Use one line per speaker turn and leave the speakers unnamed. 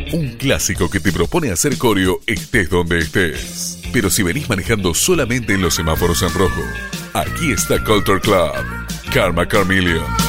Un clásico que te propone hacer coreo estés donde estés. Pero si venís manejando solamente en los semáforos en rojo, aquí está Culture Club, Karma Chameleon.